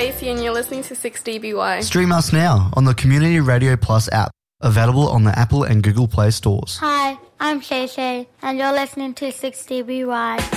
Casey and you're listening to 6DBY. Stream us now on the Community Radio Plus app, available on the Apple and Google Play stores. Hi, I'm Shay Shay, and you're listening to 6DBY.